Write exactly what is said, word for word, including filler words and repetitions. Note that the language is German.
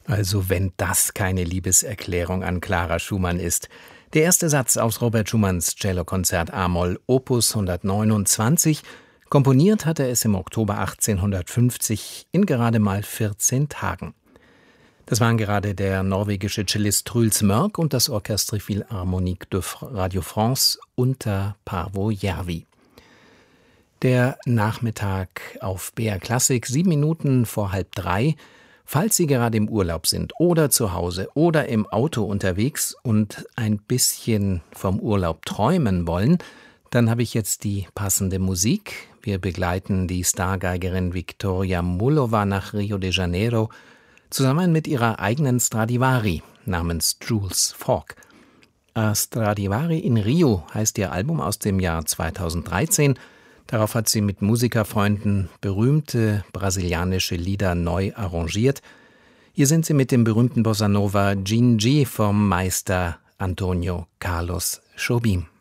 Also wenn das keine Liebeserklärung an Clara Schumann ist. Der erste Satz aus Robert Schumanns Cellokonzert a-Moll Opus hundertneunundzwanzig, komponiert hat er es im Oktober achtzehnhundertfünfzig in gerade mal vierzehn Tagen. Das waren gerade der norwegische Cellist Truls Mørk und das Orchestre Philharmonique de Radio France unter Paavo Järvi. Der Nachmittag auf B R Klassik, sieben Minuten vor halb drei. Falls Sie gerade im Urlaub sind oder zu Hause oder im Auto unterwegs und ein bisschen vom Urlaub träumen wollen, dann habe ich jetzt die passende Musik. Wir begleiten die Stargeigerin Victoria Mullova nach Rio de Janeiro zusammen mit ihrer eigenen Stradivari namens Jules Falk. A Stradivari in Rio heißt ihr Album aus dem Jahr zweitausenddreizehn. Darauf hat sie mit Musikerfreunden berühmte brasilianische Lieder neu arrangiert. Hier sind sie mit dem berühmten Bossa Nova Gingy vom Meister Antonio Carlos Jobim.